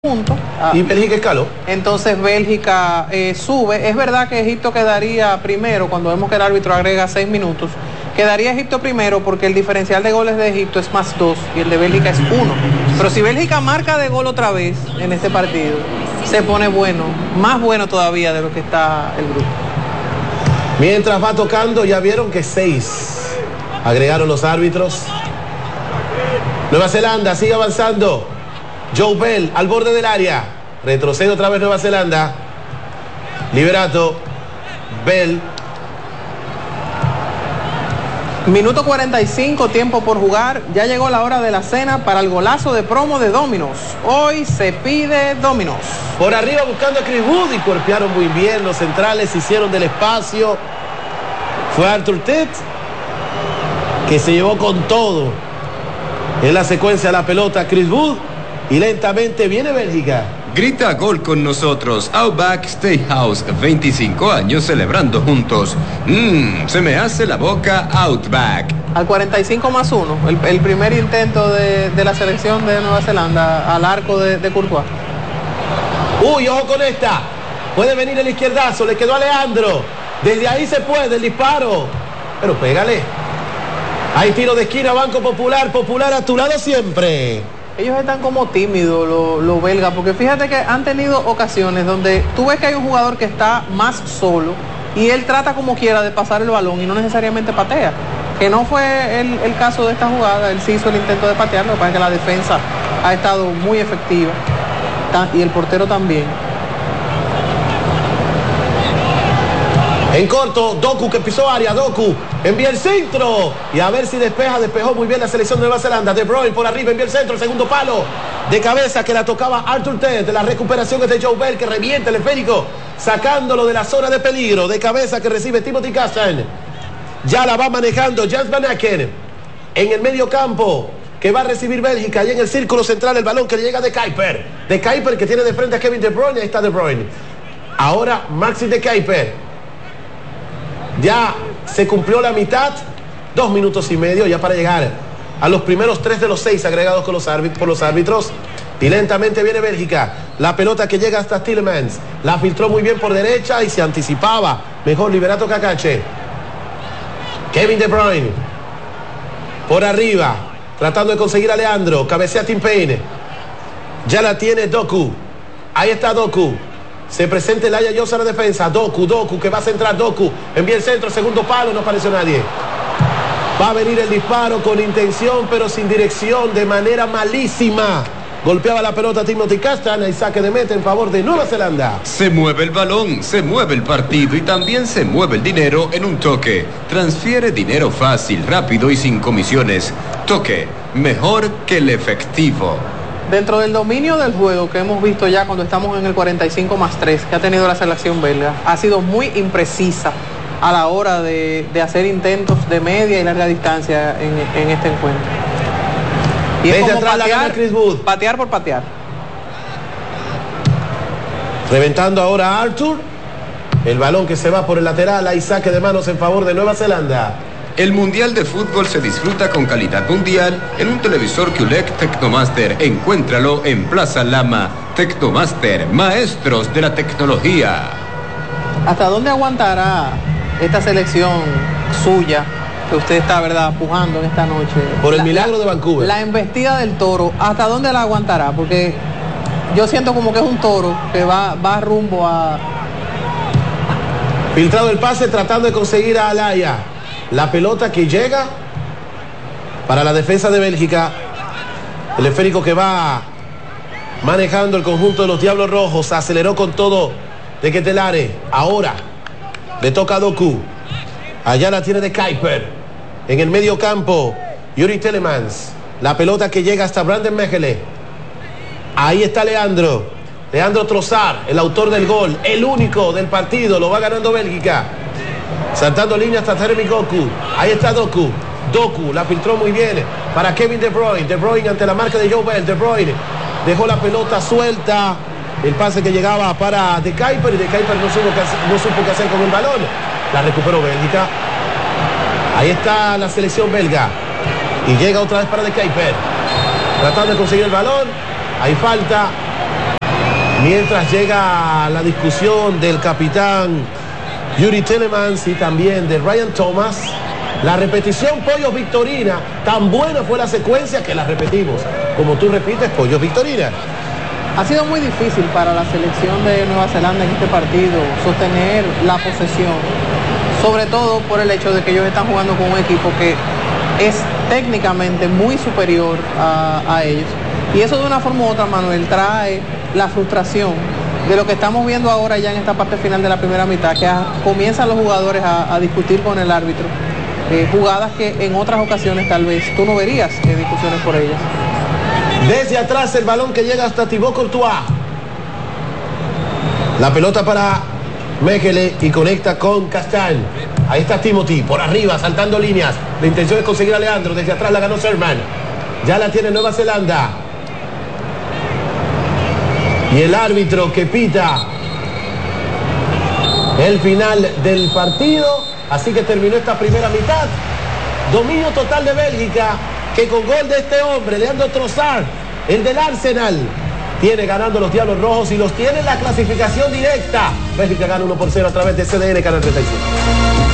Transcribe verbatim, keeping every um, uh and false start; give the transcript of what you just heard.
punto. Y Bélgica escaló. Entonces Bélgica eh, sube. Es verdad que Egipto quedaría primero cuando vemos que el árbitro agrega seis minutos. Quedaría Egipto primero porque el diferencial de goles de Egipto es más dos y el de Bélgica es uno. Pero si Bélgica marca de gol otra vez en este partido, se pone bueno, más bueno todavía de lo que está el grupo. Mientras va tocando, ya vieron que seis agregaron los árbitros. Nueva Zelanda sigue avanzando. Joe Bell al borde del área. Retrocede otra vez Nueva Zelanda. Liberato. Bell. Minuto cuarenta y cinco, tiempo por jugar. Ya llegó la hora de la cena para el golazo de promo de Domino's. Hoy se pide Domino's. Por arriba buscando a Chris Wood y cuerpearon muy bien. Los centrales hicieron del espacio. Fue Arthur Tet que se llevó con todo en la secuencia de la pelota Chris Wood. Y lentamente viene Bélgica. Grita gol con nosotros. Outback Steakhouse, veinticinco años celebrando juntos. Mmm, se me hace la boca Outback. Al cuarenta y cinco más uno, el, el primer intento de, de la selección de Nueva Zelanda al arco de, de Courtois. Uy, ojo con esta. Puede venir el izquierdazo, le quedó a Leandro. Desde ahí se puede, el disparo. Pero pégale. Hay tiro de esquina, Banco Popular. Popular a tu lado siempre. Ellos están como tímidos, los lo belgas, porque fíjate que han tenido ocasiones donde tú ves que hay un jugador que está más solo y él trata como quiera de pasar el balón y no necesariamente patea. Que no fue el, el caso de esta jugada, él sí hizo el intento de patear, lo que pasa es que la defensa ha estado muy efectiva y el portero también. En corto, Doku que pisó área, Doku envía el centro y a ver si despeja, despejó muy bien la selección de Nueva Zelanda. De Bruyne por arriba, envía el centro, el segundo palo de cabeza que la tocaba Arthur Tet. La recuperación es de Joe Bell que revienta el esférico, sacándolo de la zona de peligro. De cabeza que recibe Timothy Castagne. Ya la va manejando Jens Van Aken en el medio campo que va a recibir Bélgica y en el círculo central el balón que le llega de Kuiper. De Kuiper que tiene de frente a Kevin De Bruyne, ahí está De Bruyne. Ahora Maxi de Kuiper. Ya se cumplió la mitad, dos minutos y medio ya para llegar a los primeros tres de los seis agregados con los por los árbitros. Y lentamente viene Bélgica. La pelota que llega hasta Tielemans. La filtró muy bien por derecha y se anticipaba. Mejor Liberato Cacache. Kevin De Bruyne. Por arriba. Tratando de conseguir a Leandro. Cabecea Tim Payne. Ya la tiene Doku. Ahí está Doku. Se presenta el Aya Yosa a la defensa. Doku, Doku, que va a centrar Doku. Envía el centro, segundo palo, no apareció nadie. Va a venir el disparo con intención, pero sin dirección, de manera malísima. Golpeaba la pelota Timothy Castagne y saque de meta en favor de Nueva Zelanda. Se mueve el balón, se mueve el partido y también se mueve el dinero en un toque. Transfiere dinero fácil, rápido y sin comisiones. Toque, mejor que el efectivo. Dentro del dominio del juego que hemos visto ya cuando estamos en el cuarenta y cinco más tres que ha tenido la selección belga, ha sido muy imprecisa a la hora de, de hacer intentos de media y larga distancia en, en este encuentro. Y es como atrás patear, la Chris Wood. patear por patear. Reventando ahora a Arthur. El balón que se va por el lateral, hay saque de manos en favor de Nueva Zelanda. El Mundial de Fútbol se disfruta con calidad mundial en un televisor Q L E D Tecnomaster. Encuéntralo en Plaza Lama. Tecnomaster, maestros de la tecnología. ¿Hasta dónde aguantará esta selección suya que usted está, verdad, pujando en esta noche? Por el la, milagro la, de Vancouver. La embestida del toro, ¿hasta dónde la aguantará? Porque yo siento como que es un toro que va, va rumbo a... Filtrado el pase tratando de conseguir a Alaya. La pelota que llega para la defensa de Bélgica. El esférico que va manejando el conjunto de los Diablos Rojos. Aceleró con todo de Ketelare. Ahora le toca a Doku. Allá la tiene de Kuiper. En el medio campo, Yuri Tielemans. La pelota que llega hasta Brandon Mechele. Ahí está Leandro. Leandro Trossard, el autor del gol. El único del partido. Lo va ganando Bélgica. Saltando línea hasta Jeremy Doku. Ahí está Doku. Doku la filtró muy bien para Kevin De Bruyne. De Bruyne ante la marca de Joe Bell. De Bruyne dejó la pelota suelta. El pase que llegaba para De Kuiper y De Kuiper no supo, no supo qué hacer con el balón. La recuperó Bélgica. Ahí está la selección belga. Y llega otra vez para De Kuiper. Tratando de conseguir el balón. Hay falta. Mientras llega la discusión del capitán Yuri Telemans y también de Ryan Thomas, la repetición Pollos Victorina, tan buena fue la secuencia que la repetimos. Como tú repites, Pollos Victorina. Ha sido muy difícil para la selección de Nueva Zelanda en este partido sostener la posesión, sobre todo por el hecho de que ellos están jugando con un equipo que es técnicamente muy superior a, a ellos. Y eso de una forma u otra, Manuel, trae la frustración de lo que estamos viendo ahora ya en esta parte final de la primera mitad, que a, comienzan los jugadores a, a discutir con el árbitro, eh, jugadas que en otras ocasiones tal vez tú no verías eh, discusiones por ellas. Desde atrás el balón que llega hasta Thibaut Courtois. La pelota para Mekele y conecta con Castagne. Ahí está Timothy, por arriba, saltando líneas. La intención es conseguir a Leandro. Desde atrás la ganó Sherman. Ya la tiene Nueva Zelanda. Y el árbitro que pita el final del partido. Así que terminó esta primera mitad. Dominio total de Bélgica, que con gol de este hombre, Leandro Trossard, el del Arsenal, tiene ganando los Diablos Rojos y los tiene en la clasificación directa. Bélgica gana uno por cero a través de C D N Canal treinta y siete.